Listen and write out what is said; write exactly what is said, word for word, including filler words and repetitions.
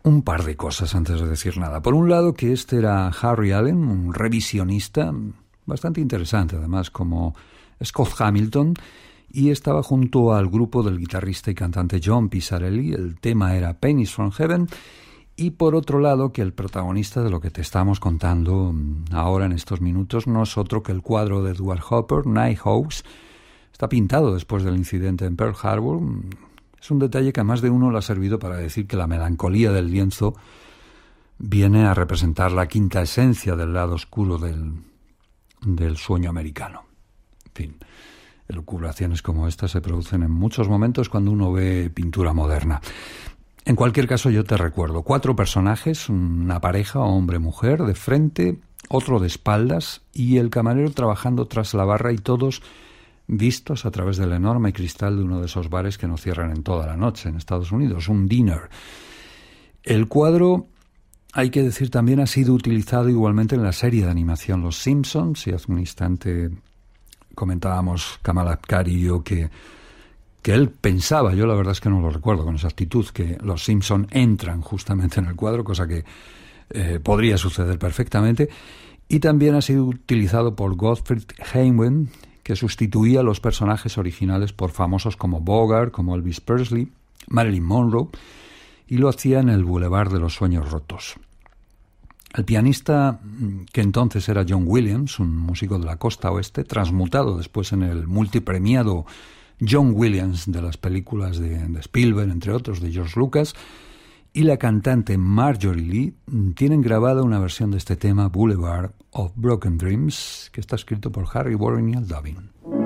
Un par de cosas antes de decir nada. Por un lado, que este era Harry Allen, un revisionista bastante interesante, además, como Scott Hamilton, y estaba junto al grupo del guitarrista y cantante John Pisarelli. El tema era Pennies from Heaven. Y por otro lado, que el protagonista de lo que te estamos contando ahora en estos minutos no es otro que el cuadro de Edward Hopper, Nighthawks. Está pintado después del incidente en Pearl Harbor. Es un detalle que a más de uno le ha servido para decir que la melancolía del lienzo viene a representar la quinta esencia del lado oscuro del, del sueño americano. En fin, elucubraciones como esta se producen en muchos momentos cuando uno ve pintura moderna. En cualquier caso, yo te recuerdo cuatro personajes, una pareja, hombre-mujer, de frente, otro de espaldas y el camarero trabajando tras la barra, y todos vistos a través del enorme cristal de uno de esos bares que no cierran en toda la noche en Estados Unidos, un diner. El cuadro, hay que decir, también ha sido utilizado igualmente en la serie de animación Los Simpsons, y hace un instante comentábamos Kamal Abkar y yo que que él pensaba, yo la verdad es que no lo recuerdo con exactitud, que los Simpson entran justamente en el cuadro, cosa que eh, podría suceder perfectamente, y también ha sido utilizado por Gottfried Heinemann, que sustituía a los personajes originales por famosos como Bogart, como Elvis Presley, Marilyn Monroe, y lo hacía en el Boulevard de los Sueños Rotos. El pianista, que entonces era John Williams, un músico de la costa oeste, transmutado después en el multipremiado John Williams de las películas de, de Spielberg, entre otros, de George Lucas, y la cantante Marjorie Lee tienen grabada una versión de este tema, Boulevard of Broken Dreams, que está escrito por Harry Warren y Al Dubin.